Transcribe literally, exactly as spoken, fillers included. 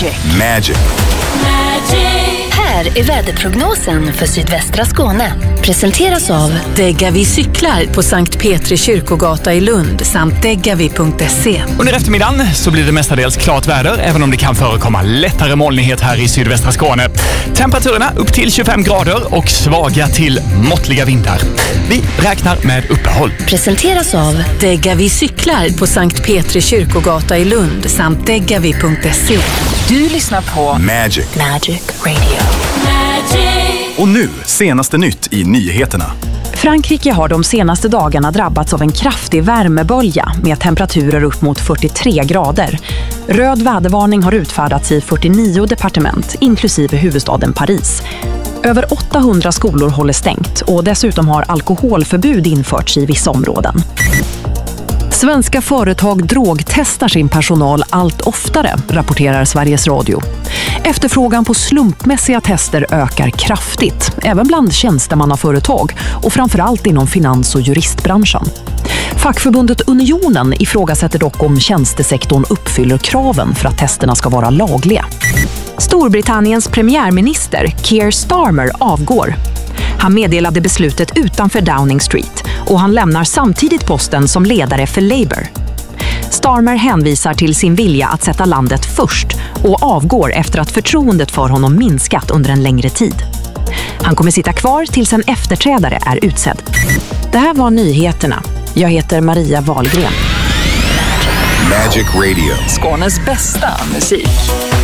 Magic. Magic. Här är väderprognosen för sydvästra Skåne. Presenteras av Degavi cyklar på Sankt Petri kyrkogata i Lund samt degavi punkt se. Under eftermiddagen så blir det mestadels klart väder, även om det kan förekomma lättare molnighet här i sydvästra Skåne. Temperaturerna upp till tjugofem grader och svaga till måttliga vindar. Vi räknar med uppehåll. Presenteras av Degavi cyklar på Sankt Petri kyrkogata i Lund samt degavi punkt se. Du lyssnar på Magic. Magic Radio. Och nu, senaste nytt i nyheterna. Frankrike har de senaste dagarna drabbats av en kraftig värmebölja med temperaturer upp mot fyrtiotre grader. Röd vädervarning har utfärdats i fyrtionio departement, inklusive huvudstaden Paris. Över åttahundra skolor håller stängt och dessutom har alkoholförbud införts i vissa områden. Svenska företag drogtestar sin personal allt oftare, rapporterar Sveriges Radio. Efterfrågan på slumpmässiga tester ökar kraftigt, även bland tjänstemannaföretag och framförallt inom finans- och juristbranschen. Fackförbundet Unionen ifrågasätter dock om tjänstesektorn uppfyller kraven för att testerna ska vara lagliga. Storbritanniens premiärminister Keir Starmer avgår. Han meddelade beslutet utanför Downing Street och han lämnar samtidigt posten som ledare för Labour. Starmer hänvisar till sin vilja att sätta landet först och avgår efter att förtroendet för honom minskat under en längre tid. Han kommer sitta kvar tills en efterträdare är utsedd. Det här var nyheterna. Jag heter Maria Wahlgren. Magic Radio. Skånes bästa musik.